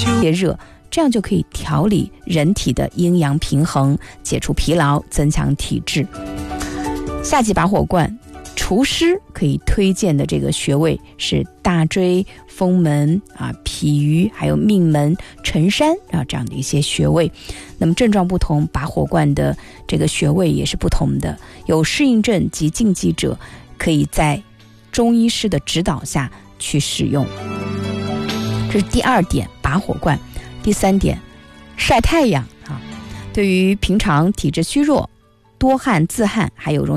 烈热，这样就可以调理人体的阴阳平衡，解除疲劳，增强体质。夏季拔火罐除湿可以推荐的这个穴位是大椎、风门脾俞，还有命门、承山这样的一些穴位。那么症状不同，拔火罐的这个穴位也是不同的，有适应症及禁忌者，可以在中医师的指导下去使用。这是第2点，拔火罐。第3点，晒太阳对于平常体质虚弱、多汗、自汗，还有容易